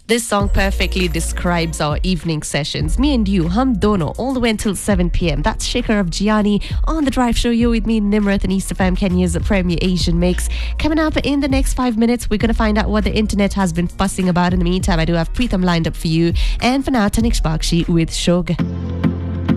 This song perfectly describes our evening sessions. Me and you, hum dono, all the way until 7 p.m. That's Shikhar of Gianni on The Drive Show. You're with me, Nimrat, and East FM, Kenya's premier Asian mix. Coming up in the next 5 minutes, we're going to find out what the internet has been fussing about. In the meantime, I do have Preetham lined up for you. And for now, Tanish Bakshi with Shog.